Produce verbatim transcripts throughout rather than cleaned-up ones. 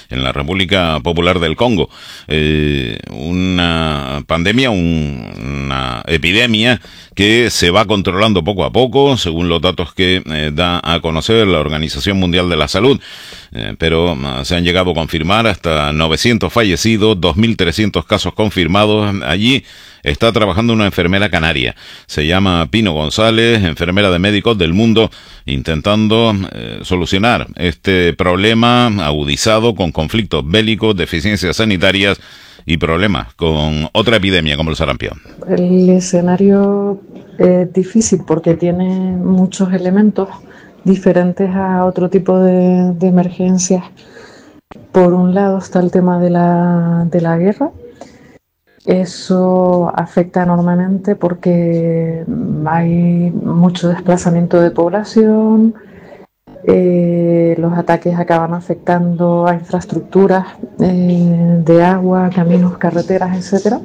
en la República Popular del Congo. Eh, una pandemia, un, una epidemia que se va controlando poco a poco, según los datos que eh, da a conocer la Organización Mundial de la Salud. Eh, pero uh, se han llegado a confirmar hasta novecientos fallecidos, dos mil trescientos casos confirmados. Allí está trabajando una enfermera canaria. Se llama Pino González, enfermera de Médicos del Mundo, intentando eh, solucionar este problema agudizado con conflictos bélicos, deficiencias sanitarias y problemas con otra epidemia como el sarampión. El escenario es difícil porque tiene muchos elementos diferentes a otro tipo de, de emergencias. Por un lado está el tema de la, de la guerra. Eso afecta enormemente porque hay mucho desplazamiento de población, eh, los ataques acaban afectando a infraestructuras eh, de agua, caminos, carreteras, etcétera.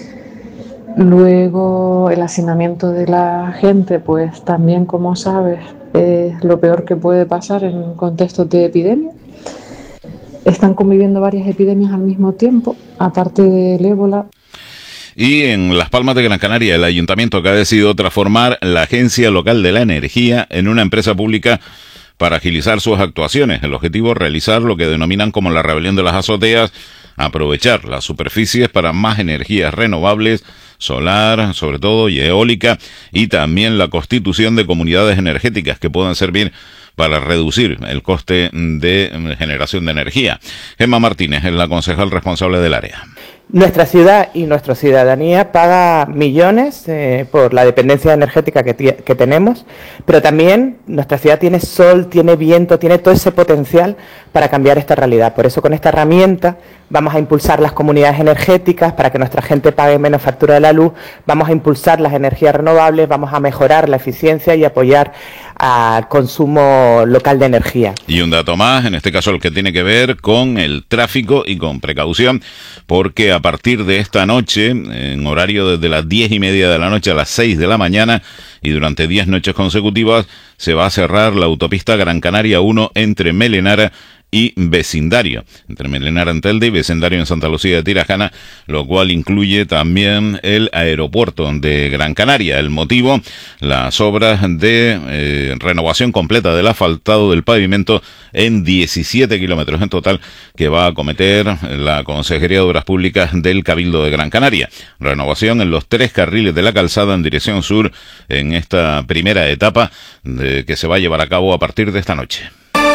Luego el hacinamiento de la gente, pues también, como sabes, es lo peor que puede pasar en contextos de epidemia. Están conviviendo varias epidemias al mismo tiempo, aparte del ébola. Y en Las Palmas de Gran Canaria, el ayuntamiento que ha decidido transformar la Agencia Local de la Energía en una empresa pública para agilizar sus actuaciones. El objetivo es realizar lo que denominan como la rebelión de las azoteas, aprovechar las superficies para más energías renovables, solar, sobre todo, y eólica, y también la constitución de comunidades energéticas que puedan servir para reducir el coste de generación de energía. Gemma Martínez es la concejal responsable del área. Nuestra ciudad y nuestra ciudadanía paga millones eh, por la dependencia energética que, que tenemos, pero también nuestra ciudad tiene sol, tiene viento, tiene todo ese potencial para cambiar esta realidad. Por eso con esta herramienta vamos a impulsar las comunidades energéticas para que nuestra gente pague menos factura de la luz, vamos a impulsar las energías renovables, vamos a mejorar la eficiencia y apoyar al consumo local de energía. Y un dato más, en este caso el que tiene que ver con el tráfico y con precaución, porque a partir de esta noche, en horario desde las diez y media de la noche a las seis de la mañana y durante diez noches consecutivas, se va a cerrar la autopista Gran Canaria uno entre Melenara y Vecindario, entre Melenara en Telde y Vecindario en Santa Lucía de Tirajana, lo cual incluye también el aeropuerto de Gran Canaria. El motivo, las obras de eh, renovación completa del asfaltado del pavimento en diecisiete kilómetros en total que va a acometer la Consejería de Obras Públicas del Cabildo de Gran Canaria. Renovación en los tres carriles de la calzada en dirección sur en esta primera etapa de, que se va a llevar a cabo a partir de esta noche.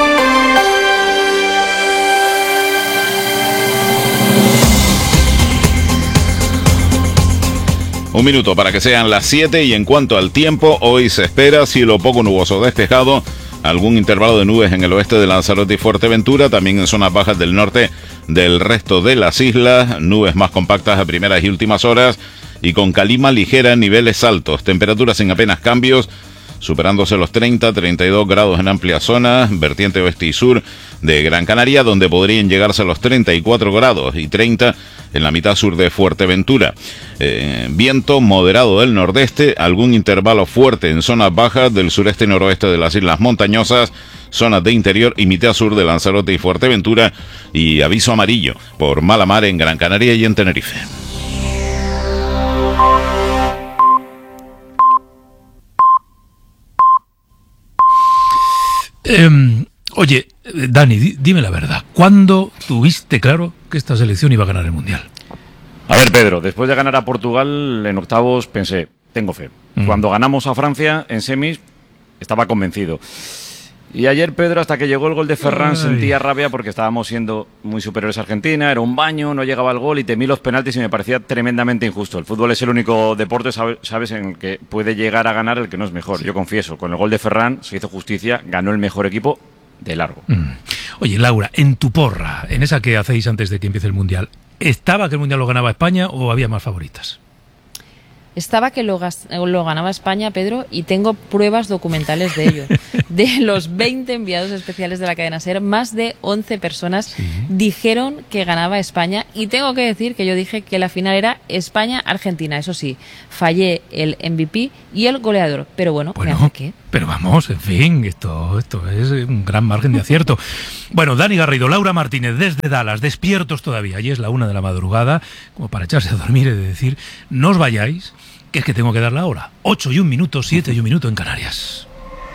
Un minuto para que sean las siete y en cuanto al tiempo, hoy se espera cielo poco nuboso despejado, algún intervalo de nubes en el oeste de Lanzarote y Fuerteventura, también en zonas bajas del norte del resto de las islas, nubes más compactas a primeras y últimas horas y con calima ligera en niveles altos, temperaturas sin apenas cambios, superándose los treinta, treinta y dos grados en amplias zonas, vertiente oeste y sur de Gran Canaria, donde podrían llegarse a los treinta y cuatro grados y treinta en la mitad sur de Fuerteventura. Eh, viento moderado del nordeste, algún intervalo fuerte en zonas bajas del sureste y noroeste de las islas montañosas, zonas de interior y mitad sur de Lanzarote y Fuerteventura, y aviso amarillo por mala mar en Gran Canaria y en Tenerife. Eh, oye, Dani, di, dime la verdad. ¿Cuándo tuviste claro que esta selección iba a ganar el Mundial? A ver, Pedro, después de ganar a Portugal en octavos pensé, tengo fe. Mm. Cuando ganamos a Francia en semis, estaba convencido. Y ayer, Pedro, hasta que llegó el gol de Ferran, Ay. sentía rabia porque estábamos siendo muy superiores a Argentina, era un baño, no llegaba el gol y temí los penaltis y me parecía tremendamente injusto. El fútbol es el único deporte, sabes, en el que puede llegar a ganar el que no es mejor. Sí. Yo confieso, con el gol de Ferran se hizo justicia, ganó el mejor equipo de largo. Mm. Oye, Laura, en tu porra, en esa que hacéis antes de que empiece el Mundial, ¿estaba que el Mundial lo ganaba España o había más favoritas? Estaba que lo, lo ganaba España, Pedro, y tengo pruebas documentales de ello. De los veinte enviados especiales de la cadena SER, más de once personas sí. dijeron que ganaba España, y tengo que decir que yo dije que la final era España-Argentina. Eso sí, fallé el M V P y el goleador, pero bueno, bueno ¿me hace qué? Pero vamos, en fin, esto, esto es un gran margen de acierto. Bueno, Dani Garrido, Laura Martínez, desde Dallas, despiertos todavía. Allí es la una de la madrugada, como para echarse a dormir y de decir, no os vayáis, que es que tengo que dar la hora. Ocho y un minuto, siete y un minuto en Canarias.